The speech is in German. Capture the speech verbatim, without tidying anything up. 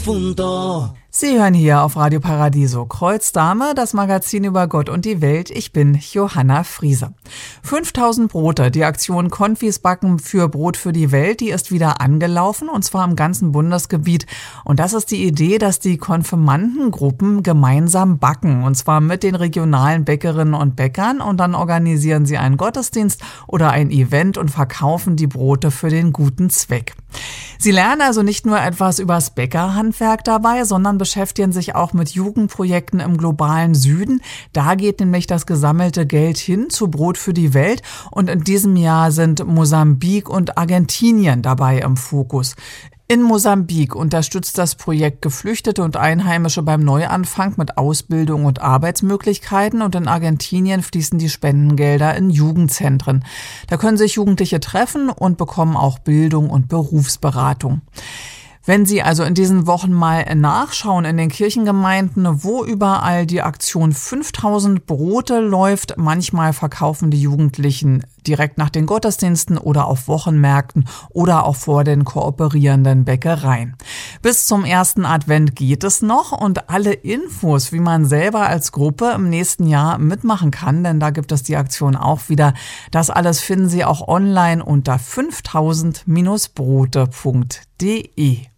difunto. Sie hören hier auf Radio Paradiso Kreuzdame, das Magazin über Gott und die Welt. Ich bin Johanna Frieser. fünftausend Brote, die Aktion Konfis backen für Brot für die Welt, die ist wieder angelaufen, und zwar im ganzen Bundesgebiet. Und das ist die Idee, dass die Konfirmandengruppen gemeinsam backen, und zwar mit den regionalen Bäckerinnen und Bäckern, und dann organisieren sie einen Gottesdienst oder ein Event und verkaufen die Brote für den guten Zweck. Sie lernen also nicht nur etwas übers Bäckerhandwerk dabei, sondern beschäftigen sich auch mit Jugendprojekten im globalen Süden. Da geht nämlich das gesammelte Geld hin zu Brot für die Welt, und in diesem Jahr sind Mosambik und Argentinien dabei im Fokus. In Mosambik unterstützt das Projekt Geflüchtete und Einheimische beim Neuanfang mit Ausbildung und Arbeitsmöglichkeiten, und in Argentinien fließen die Spendengelder in Jugendzentren. Da können sich Jugendliche treffen und bekommen auch Bildung und Berufsberatung. Wenn Sie also in diesen Wochen mal nachschauen in den Kirchengemeinden, wo überall die Aktion fünftausend Brote läuft, manchmal verkaufen die Jugendlichen direkt nach den Gottesdiensten oder auf Wochenmärkten oder auch vor den kooperierenden Bäckereien. Bis zum ersten Advent geht es noch, und alle Infos, wie man selber als Gruppe im nächsten Jahr mitmachen kann, denn da gibt es die Aktion auch wieder, das alles finden Sie auch online unter fünftausend Brote punkt de.